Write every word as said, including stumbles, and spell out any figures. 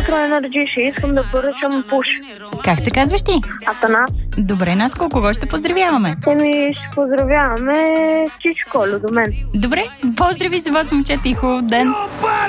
Electro Energy ще искам да поръчам пуш. Как се казваш ти? Атанас. Добре, Наско, кого ще поздравяваме? Еми, ще поздравяваме всичко до мен. Добре, поздрави за вас, момчета, и хубав ден!